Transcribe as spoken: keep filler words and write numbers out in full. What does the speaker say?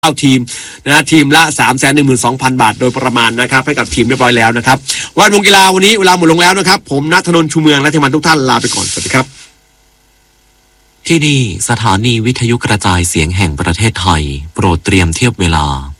เก้าทีมนะทีมละ สามแสนหนึ่งหมื่นสองพัน บาทโดยประมาณนะครับให้กับทีมเรียบร้อยแล้วนะครับวันวงกีฬาวันนี้เวลาหมดลงแล้วนะครับผมณัฐนนท์ชูเมืองและทีมงานทุกท่านลาไปก่อนสวัสดีครับที่นี่สถานีวิทยุกระจายเสียงแห่งประเทศไทยโปรดเตรียมเทียบเวลา